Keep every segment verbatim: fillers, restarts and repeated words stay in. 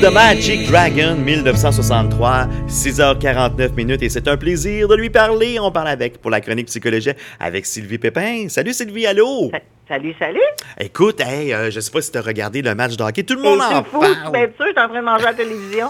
The Magic Dragon, dix-neuf cent soixante-trois, six heures quarante-neuf minutes, et c'est un plaisir de lui parler. On parle avec, pour la chronique psychologie, avec Sylvie Pépin. Salut Sylvie, allô? Salut, salut! Écoute, hey, euh, je sais pas si tu as regardé le match de hockey, tout le monde en fou, parle. Bien sûr, je suis en train de manger à la télévision.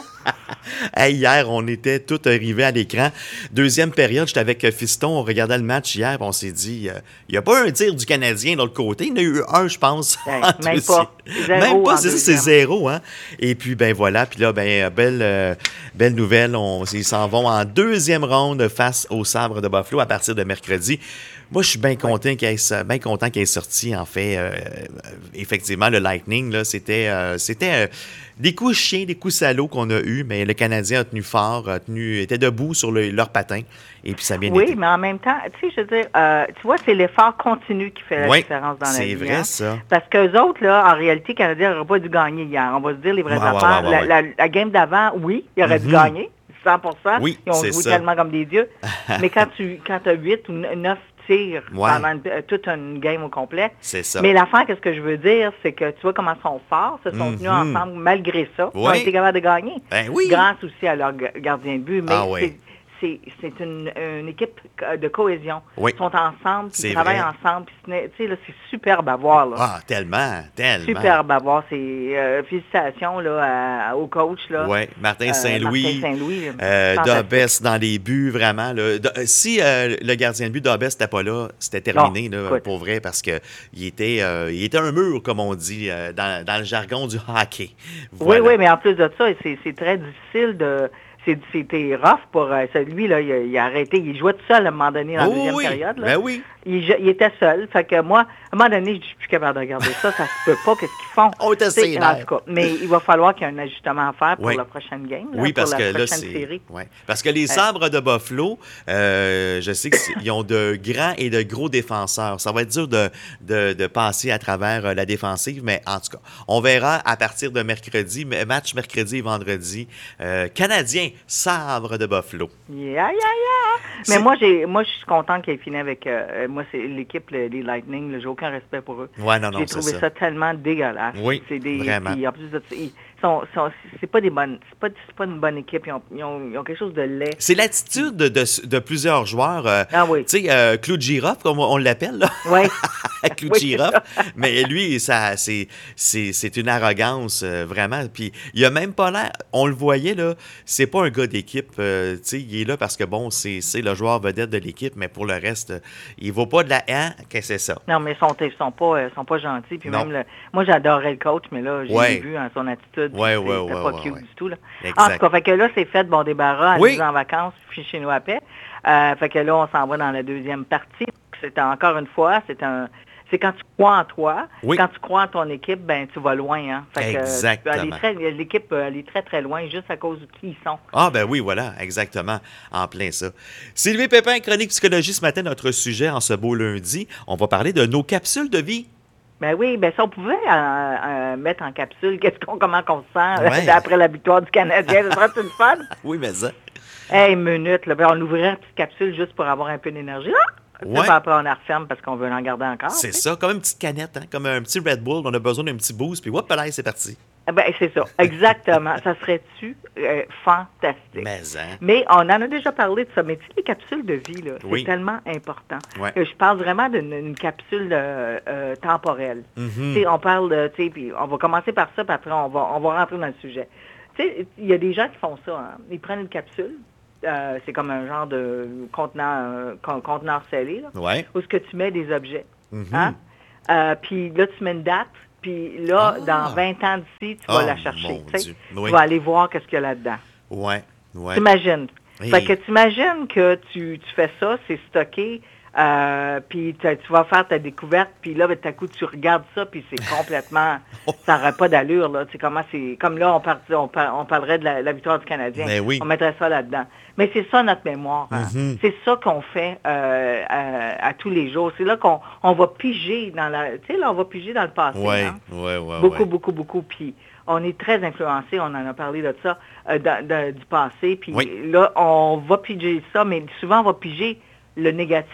Hey, hier, on était tous arrivés à l'écran. Deuxième période, j'étais avec Fiston, on regardait le match hier, on s'est dit, il euh, n'y a pas un tir du Canadien de l'autre côté, il y en a eu un, je pense. Hey, même pas. Zéro même pas, c'est ça, deuxième. c'est zéro. Hein? Et puis, ben voilà, puis là, ben, belle, euh, belle nouvelle, on, ils s'en vont en deuxième ronde face aux Sabres de Buffalo à partir de mercredi. Moi, je suis bien content qu'il ait, bien content qu'il ait sorti, en fait, euh, effectivement, le Lightning, là, c'était, euh, c'était euh, des coups chiens, des coups salauds qu'on a eus, mais le Canadien a tenu fort, a tenu, était debout sur le, leur patin, et puis ça a bien oui, été. Oui, mais en même temps, tu sais, je veux dire, euh, tu vois, c'est l'effort continu qui fait la oui, différence dans la vie. c'est vrai, hein? ça. Parce qu'eux autres, là, en réalité, le Canadien n'aurait pas dû gagner hier. On va se dire les vraies ouais, affaires. Ouais, ouais, ouais, la, ouais. la, la game d'avant, oui, il aurait Mm-hmm. dû gagner, cent pour cent. Oui, ils ont c'est joué ça. tellement comme des dieux. Mais quand tu quand as huit ou neuf tirs ouais. pendant une, toute une game au complet. C'est ça. Mais l'affaire, qu'est-ce que je veux dire, c'est que tu vois comment ils sont forts, se sont mm-hmm. tenus ensemble malgré ça. Oui. Ils ont été capables de gagner. Ben oui. Grâce aussi à leur gardien de but. Mais ah, oui. c'est, c'est une, une équipe de cohésion. Oui. Ils sont ensemble, puis c'est ils travaillent vrai. ensemble. Tu sais, là, c'est superbe à voir. Là. Ah, tellement, tellement. Superbe à voir. C'est, euh, félicitations là, à, au coach. Oui, Martin euh, Saint-Louis. Martin Saint-Louis. Euh, Dobes dans les buts, vraiment. Là. Si euh, le gardien de but Dobes n'était pas là, c'était terminé, non, là, pour vrai, parce qu'il était, euh, il était un mur, comme on dit, euh, dans, dans le jargon du hockey. Voilà. Oui, oui, mais en plus de ça, c'est, c'est très difficile de... C'était rough pour euh, lui, là, il a, il a arrêté. Il jouait tout seul à un moment donné dans oh, la deuxième oui. période. Là. Ben oui. Il, il était seul. Fait que moi, à un moment donné, je suis plus capable de regarder ça. Ça se peut pas. Qu'est-ce qu'ils font? On était en tout cas, mais il va falloir qu'il y ait un ajustement à faire pour oui. la prochaine game. Là, oui, parce pour la que là, prochaine c'est... série. Ouais. Parce que les Sabres de Buffalo, euh, je sais qu'ils ont de grands et de gros défenseurs. Ça va être dur de, de, de passer à travers la défensive, mais en tout cas, on verra à partir de mercredi, match mercredi et vendredi. Euh, Canadien, Sabres de Buffalo. Yeah, yeah, yeah! Mais moi, j'ai, moi, je suis content qu'il ait fini avec... Euh, moi, c'est l'équipe, les, les Lightning. Là, j'ai aucun respect pour eux. Ouais, non, non, j'ai c'est trouvé ça. ça tellement dégueulasse. Oui, c'est des, vraiment. Puis, en plus de ça, ils sont, sont, c'est pas des bonnes... C'est pas, c'est pas une bonne équipe. Ils ont, ils ont, ils ont quelque chose de laid. C'est l'attitude de, de, de plusieurs joueurs. Euh, ah oui. Tu sais, euh, Clou de Giroffe, comme on l'appelle, là. Oui. Clou de Giroffe. Mais lui, ça, c'est, c'est, c'est une arrogance, euh, vraiment. Puis, il a même pas l'air... On le voyait, là, c'est pas un gars d'équipe. Euh, tu sais, il est là parce que, bon, c'est, c'est le joueur vedette de l'équipe, mais pour le reste, il vaut pas de la haine. Qu'est-ce que c'est ça? Non, mais ils sont, ils sont, pas, sont pas gentils. Puis même le, moi, j'adorais le coach, mais là, j'ai ouais. vu en son attitude. Ouais, c'est, ouais, c'est ouais, pas ouais, cute ouais. du tout. Là. Exact. En tout cas, fait que là, c'est fait, bon débarras, oui. en vacances, puis chez nous à paix. Euh, fait que là, on s'en va dans la deuxième partie. C'est encore une fois, c'est un... C'est quand tu crois en toi, oui. quand tu crois en ton équipe, ben tu vas loin. Hein? Fait exactement. Que, aller très, l'équipe peut aller très, très loin juste à cause de qui ils sont. Ah ben oui, voilà, exactement, en plein ça. Sylvie Pépin, Chronique Psychologie, ce matin, notre sujet en ce beau lundi, on va parler de nos capsules de vie. Ben oui, ben si on pouvait euh, euh, mettre en capsule, qu'est-ce qu'on, comment qu'on se sent ouais. euh, après la victoire du Canadien, ça serait-tu le fun? Oui, mais ça. Hey, minute, là, ben on ouvrirait une petite capsule juste pour avoir un peu d'énergie. Ah! Ouais. Après, on la referme parce qu'on veut en garder encore. C'est t'sais. ça, comme une petite canette, hein, comme un petit Red Bull. On a besoin d'un petit boost, puis hop, là, c'est parti. Ben, c'est ça, exactement. Ça serait-tu euh, fantastique? Mais, hein? Mais on en a déjà parlé de ça. Mais tu sais, les capsules de vie, là, oui. c'est tellement important. Ouais. Je parle vraiment d'une une capsule euh, euh, temporelle. Mm-hmm. Tu sais, on parle de, tu sais, puis on va commencer par ça, puis après, on va, on va rentrer dans le sujet. Tu sais, il y a des gens qui font ça. Hein. Ils prennent une capsule. Euh, c'est comme un genre de contenant, euh, conteneur scellé, là, ouais. où est-ce que tu mets des objets. Mm-hmm. Hein? Euh, puis là, tu mets une date, puis là, ah. dans vingt ans d'ici, tu vas oh, la chercher. Oui. Tu vas aller voir qu'est-ce qu'il y a là-dedans. Oui, oui. T'imagines. Oui. Fait que t'imagines que tu, tu fais ça, c'est stocké, euh, puis tu vas faire ta découverte, puis là, ben, tout à coup, tu regardes ça, puis c'est complètement... ça n'aurait pas d'allure, là. Tu sais, comment c'est... Comme là, on, part, on, par, on parlerait de la, la victoire du Canadien. Mais oui. On mettrait ça là-dedans. Mais c'est ça, notre mémoire. Hein? Mm-hmm. C'est ça qu'on fait euh, à, à tous les jours. C'est là qu'on on va piger dans la... Tu sais, là, on va piger dans le passé. Oui, hein? oui, oui. Beaucoup, ouais. beaucoup, beaucoup. Puis on est très influencé, on en a parlé de ça, euh, de, de, du passé. Puis oui. là, on va piger ça, mais souvent, on va piger le négatif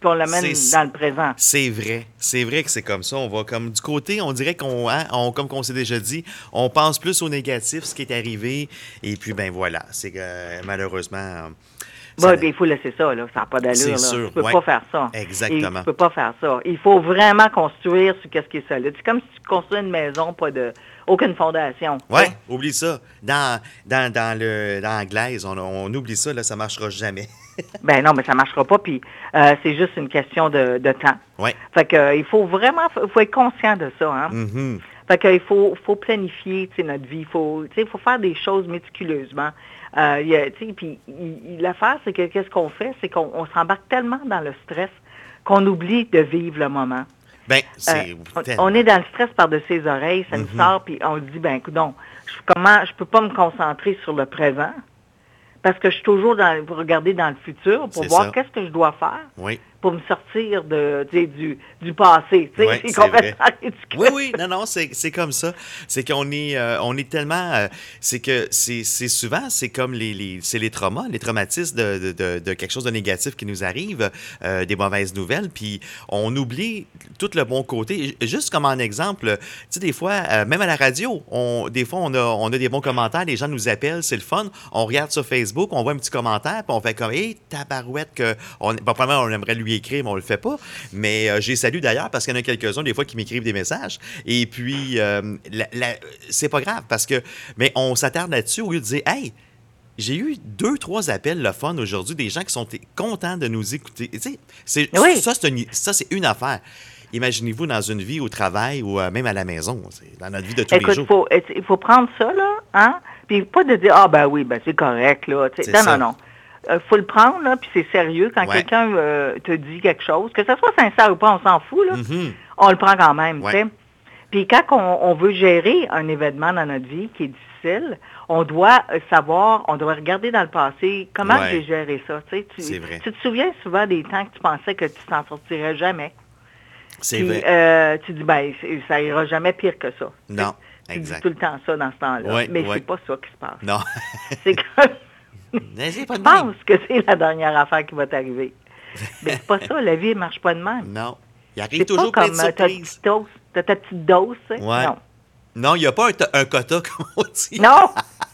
puis on l'amène C'est- dans le présent. C'est vrai. C'est vrai que c'est comme ça. On va comme du côté, on dirait qu'on, hein, on, comme on s'est déjà dit, on pense plus au négatif, ce qui est arrivé. Et puis, ben voilà. C'est que euh, malheureusement. euh, ça Bon, n'a- ben, il faut laisser ça, là. Ça n'a pas d'allure, C'est là. sûr, Tu peux ouais. pas faire ça. Exactement. Et tu peux pas faire ça. Il faut vraiment construire sur qu'est-ce qui est solide. C'est comme si tu construis une maison, pas de aucune fondation. tu Ouais, sais. oublie ça. Dans, dans, dans, le, dans la glaise, on, on oublie ça, là, ça marchera jamais. Ben non, mais ça marchera pas, puis euh, c'est juste une question de, de temps. Ouais. Fait que euh, il faut vraiment, il faut être conscient de ça, hein. Mhm. Fait que il faut, faut planifier, tu sais, notre vie. Il faut, tu sais, il faut faire des choses méticuleusement. Euh, il y a, tu sais, puis il- il- l'affaire, c'est que qu'est-ce qu'on fait, c'est qu'on on s'embarque tellement dans le stress qu'on oublie de vivre le moment. Ben, Euh, c'est on, tellement- on est dans le stress par-dessus ses oreilles, ça nous sort, puis on se dit, ben, écoute, donc, je, comment, je peux pas me concentrer sur le présent parce que je suis toujours dans, pour regarder dans le futur pour C'est voir ça. qu'est-ce que je dois faire Oui. pour me sortir de, tu sais, du, du passé. Tu sais, Ouais, c'est c'est complètement ridicule. Oui, oui, non, non, c'est, c'est comme ça. C'est qu'on est, euh, on est tellement, euh, c'est que c'est, c'est souvent, c'est comme les, les, c'est les traumas, les traumatismes de, de, de, de quelque chose de négatif qui nous arrive, euh, des mauvaises nouvelles, puis on oublie tout le bon côté. Juste comme en exemple, tu sais, des fois, euh, même à la radio, on, des fois, on a, on a des bons commentaires, les gens nous appellent, c'est le fun. On regarde sur Facebook, on voit un petit commentaire, puis on fait comme, hé, tabarouette, que, on, bon, probablement, on aimerait lui écrire, mais on le fait pas. Mais euh, j'ai salué d'ailleurs parce qu'il y en a quelques-uns des fois qui m'écrivent des messages. Et puis, euh, la- la- c'est pas grave parce que, mais on s'attarde là-dessus au lieu de dire, hey, j'ai eu deux, trois appels le fun aujourd'hui, des gens qui sont t- contents de nous écouter. Tu sais, c'est, Oui. ça, c'est une, ça, c'est une affaire. Imaginez-vous dans une vie au travail ou euh, même à la maison, c'est dans notre vie de tous les Écoute, jours. faut, il faut prendre ça, là, hein, puis pas de dire, ah, ben oui, ben c'est correct, là. tu sais. C'est Non, ça. non, non. Il faut le prendre, là, puis c'est sérieux. Quand Ouais. quelqu'un euh, te dit quelque chose, que ce soit sincère ou pas, on s'en fout, là. Mhm. On le prend quand même, Ouais. tu sais. Puis quand on, on veut gérer un événement dans notre vie qui est difficile, on doit euh, savoir, on doit regarder dans le passé comment Ouais. j'ai géré ça. Tu sais, tu, C'est vrai. tu te souviens souvent des temps que tu pensais que tu t'en sortirais jamais. C'est Puis vrai. euh, tu dis, ben, c'est- ça ira jamais pire que ça. Non, Tu exact. dis tout le temps ça dans ce temps-là. Ouais, mais ouais. c'est pas ça qui se passe. Non. C'est comme, Mais c'est pas tu de même. penses que c'est la dernière affaire qui va t'arriver. Mais c'est pas ça, la vie ne marche pas de même. Non. Il arrive C'est toujours pas plein comme de euh, ta surprises. petite dose, t'as ta petite dose, tu sais. Ouais. Non. Non, il n'y a pas un, t- un quota, comme on dit. Non!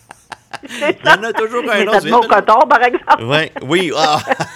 C'est Il y en a toujours un Mais autre. t'as de mon coton, par exemple. Ouais, oui. Ah.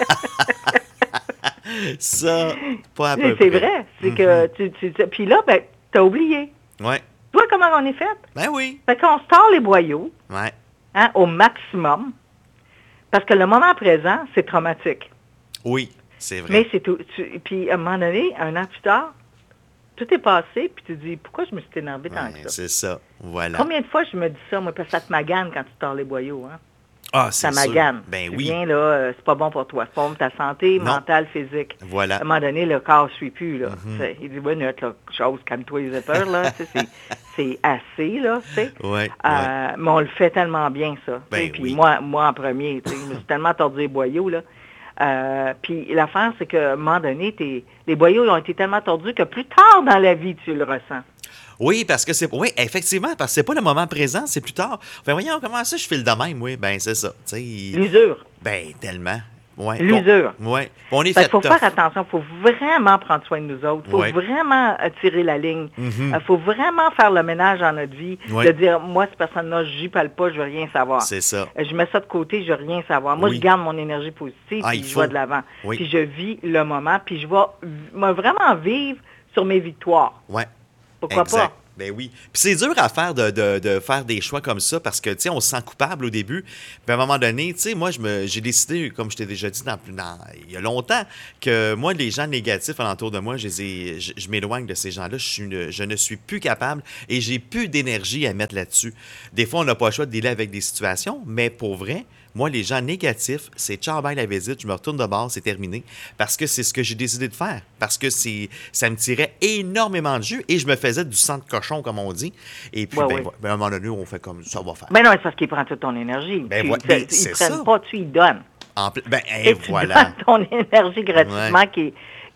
Ça, pas à peu C'est c'est près. vrai. C'est Mhm. que tu, tu, tu- Puis là, ben, t'as oublié. Ouais. Tu vois comment on est fait? Ben oui. Fait qu'on se tord les boyaux, Ouais. hein, au maximum. Parce que le moment présent, c'est traumatique. Oui, c'est vrai. Mais c'est tout. tu- Puis à un moment donné, un an plus tard, tout est passé, puis tu te dis, pourquoi je me suis énervé tant Ouais, que ça? c'est ça. Voilà. Combien de fois je me dis ça, moi, parce que ça te magane quand tu tords les boyaux, hein? Ah, c'est Ça sûr. magane. Ben tu oui. viens, là, euh, c'est pas bon pour toi. C'est pas bon pour ta santé Non. mentale, physique. Voilà. À un moment donné, le corps ne suit plus, là. Mhm. Tu sais, il dit, ouais, notre chose, calme-toi les peurs, là. Tu sais, c'est, c'est assez, là, tu sais. Ouais, ouais. Euh, mais on le fait tellement bien, ça. Ben Tu sais, puis oui. moi, moi en premier, tu sais, je me suis tellement tordu les boyaux, là. Euh, puis l'affaire, c'est qu'à un moment donné, t'es- les boyaux ont été tellement tordus que plus tard dans la vie, tu le ressens. Oui, parce que c'est. Oui, effectivement, parce que c'est pas le moment présent, c'est plus tard. Enfin, voyons, comment ça, je file de même, oui. Ben, c'est ça. Tu sais. L'usure. Ben, tellement. Ouais. L'usure. Oui. On est Fait fait qu'il faut tough. faire attention. Il faut vraiment prendre soin de nous autres. Il faut Ouais. vraiment euh, tirer la ligne. Il Mhm. faut vraiment faire le ménage dans notre vie. Ouais. De dire, moi, cette personne-là, je n'y parle pas, je veux rien savoir. C'est ça. Euh, Je mets ça de côté, je veux rien savoir. Moi, Oui. je garde mon énergie positive, Ah, puis il je faut. vais de l'avant. Oui. Puis je vis le moment, puis je vais v- vraiment vivre sur mes victoires. Ouais. Pourquoi Exact. pas? Ben oui. Puis c'est dur à faire de, de, de faire des choix comme ça parce que, tu sais, on se sent coupable au début. Puis à un moment donné, tu sais, moi, je me, j'ai décidé, comme je t'ai déjà dit dans, dans- il y a longtemps, que moi, les gens négatifs alentour de moi, je, les ai- je, je m'éloigne de ces gens-là. Je, suis une- je ne suis plus capable et j'ai plus d'énergie à mettre là-dessus. Des fois, on n'a pas le choix de dealer avec des situations, mais pour vrai, moi, les gens négatifs, c'est ciao, bye la visite, je me retourne de bord, c'est terminé. Parce que c'est ce que j'ai décidé de faire. Parce que c'est, ça me tirait énormément de jus et je me faisais du sang de cochon, comme on dit. Et puis, Ouais, ben, ouais. voilà. Ben, à un moment donné, on fait comme ça, va faire. Mais non, c'est parce qu'ils prennent toute ton énergie. Ben Tu- ouais, tu- ben, ils c'est prennent ça. pas, tu y donnes. En pla- ben, Et et tu voilà. donnes ton énergie gratuitement Ouais. qui,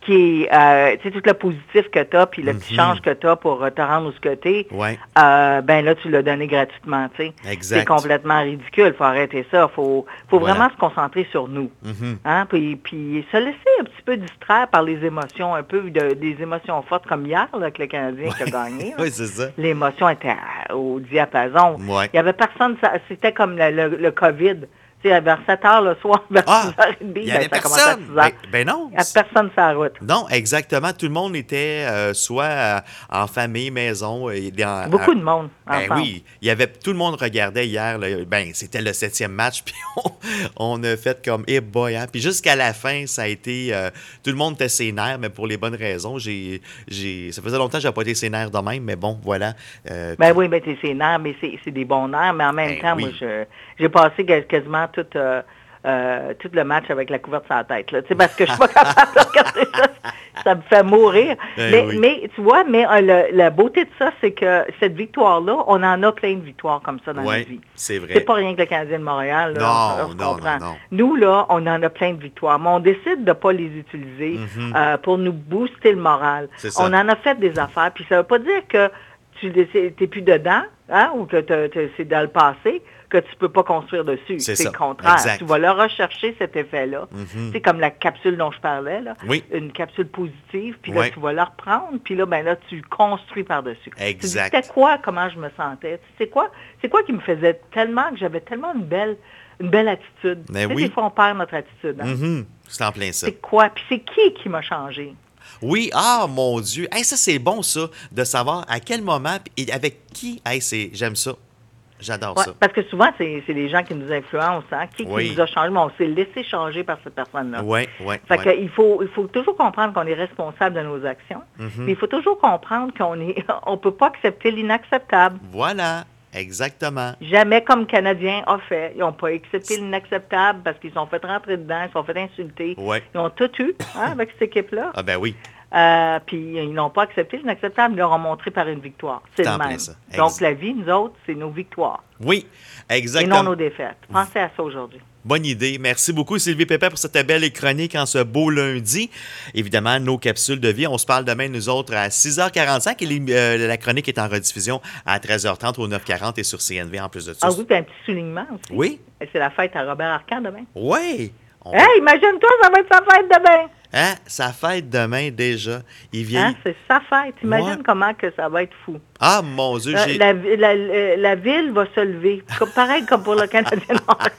qui est, euh, tu sais, tout le positif que tu as, puis le Mhm. petit change que tu as pour euh, te rendre où ce que t'es, Ouais. euh, ben là, tu l'as donné gratuitement, tu sais. Exact. C'est complètement ridicule, faut arrêter ça. Faut, faut Voilà. vraiment se concentrer sur nous. Mhm. Hein? Puis, puis se laisser un petit peu distraire par les émotions, un peu de, des émotions fortes, comme hier, là, que le Canadien qui a gagné. là. Oui, c'est ça. L'émotion était à- au diapason. Ouais. Il y avait personne, ça- c'était comme le, le, le COVID. Tu sais, vers sept heures le soir, vers Ah, six heures trente, il n'y ben, avait ça commençait à personne. six heures. Ben, ben non. Il n'y a personne sur la route. Non, exactement. Tout le monde était euh, soit euh, en famille, maison. Et dans, Beaucoup à- de monde Ben ensemble. oui, il y avait tout le monde regardait hier. Là, ben c'était le septième match, puis on, on a fait comme eh boy, hein. Puis jusqu'à la fin, ça a été euh, tout le monde était sénère, mais pour les bonnes raisons. J'ai, j'ai, ça faisait longtemps que j'avais pas été sénère de même, mais bon, voilà. Euh, Ben puis- oui, ben c'est nerfs, mais c'est c'est des bons nerfs, mais en même Ben temps, oui. moi, je j'ai passé quas- quasiment tout, euh, euh, tout le match avec la couverte sur la tête, là, tu sais, parce que je suis pas capable de regarder ça, ça me fait mourir. Ben mais, oui. mais tu vois, mais euh, le- la beauté de ça, c'est que cette victoire-là, on en a plein de victoires comme ça dans ouais, notre vie. c'est vrai. C'est pas rien que le Canadien de Montréal. Là, Non, on, on se non, comprend. non, non. Nous, là, on en a plein de victoires, mais on décide de ne pas les utiliser Mhm. euh, pour nous booster le moral. C'est ça. On en a fait des affaires, puis ça ne veut pas dire que tu n'es plus dedans, hein, ou que t'as- t'as- c'est dans le passé, que tu peux pas construire dessus. C'est C'est ça. le contraire. Exact. Tu vas le rechercher, cet effet-là. Mhm. C'est comme la capsule dont je parlais, là. Oui. Une capsule positive, puis là, Ouais. tu vas la reprendre, puis là, ben là, tu construis par-dessus. Exact. Tu dis, c'était quoi, comment je me sentais? C'est quoi, c'est quoi qui me faisait tellement, que j'avais tellement une belle, une belle attitude. Ben Tu sais, oui. des fois, on perd notre attitude. hein. Mhm. C'est en plein ça. C'est quoi? Puis c'est qui qui m'a changé? Oui, ah mon Dieu. Hey, ça, c'est bon, ça, de savoir à quel moment et avec qui. Hey, c'est, j'aime ça. J'adore Ouais, ça. parce que souvent, c'est c'est les gens qui nous influencent. Hein? Qui, qui Oui. nous a changé? Mais on s'est laissé changer par cette personne-là. Oui, oui. Fait que il faut, il faut toujours comprendre qu'on est responsable de nos actions. Mhm. Mais il faut toujours comprendre qu'on est, on peut pas accepter l'inacceptable. Voilà, exactement. Jamais comme Canadiens a fait. Ils n'ont pas accepté l'inacceptable parce qu'ils sont fait rentrer dedans, ils sont fait insulter. Ouais. Ils ont tout eu hein, avec cette équipe-là. Ah ben oui. Euh, puis ils n'ont pas accepté l'inacceptable, ils leur ont montré par une victoire. C'est T'en le même. plein ça. Donc Ex- la vie, nous autres, c'est nos victoires Oui, et exactement. non nos défaites. Pensez à ça aujourd'hui. Bonne idée. Merci beaucoup, Sylvie Pépin, pour cette belle chronique en ce beau lundi. Évidemment, nos capsules de vie. On se parle demain, nous autres, à six heures quarante-cinq. Et les- euh, la chronique est en rediffusion à treize heures trente au neuf quarante et sur C N V en plus de ça. Ah oui, puis un petit soulignement aussi. Oui? C'est la fête à Robert Arcan demain. Oui. On- Hey, imagine-toi, ça va être sa fête demain. Hein? Ça fête demain déjà. Il vient. Hein? C'est sa fête. Imagine Ouais. comment que ça va être fou. Ah, mon Dieu, Euh, j'ai... La, la, la, la ville va se lever. Comme, pareil comme pour le Canadien de Montréal.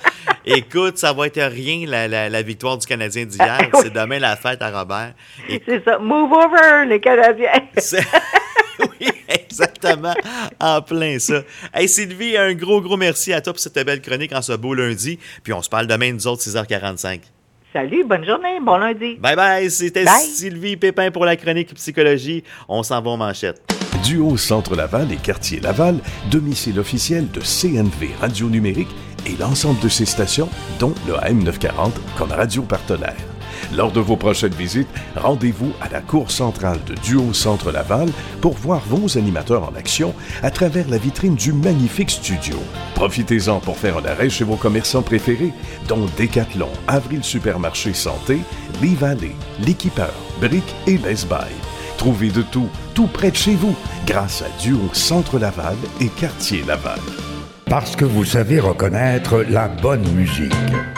Écoute, ça va être rien, la, la, la victoire du Canadien d'hier. Ah, oui. C'est demain la fête à Robert. Et C'est ça. Move over, les Canadiens. c'est- oui, exactement. En plein ça. Hey Sylvie, un gros, gros merci à toi pour cette belle chronique en ce beau lundi. Puis on se parle demain, nous autres, six heures quarante-cinq. Salut, bonne journée, bon lundi. Bye bye, c'était Bye. Sylvie Pépin pour la chronique psychologie. On s'en va aux manchettes. Duo Centre Laval et Quartier Laval, domicile officiel de C N V Radio Numérique et l'ensemble de ses stations, dont le A M neuf cent quarante comme radio partenaire. Lors de vos prochaines visites, rendez-vous à la cour centrale de Duo Centre Laval pour voir vos animateurs en action à travers la vitrine du magnifique studio. Profitez-en pour faire un arrêt chez vos commerçants préférés, dont Decathlon, Avril Supermarché Santé, Lee Valley, L'Équipeur, Brick et Best Buy. Trouvez de tout, tout près de chez vous, grâce à Duo Centre Laval et Quartier Laval. Parce que vous savez reconnaître la bonne musique.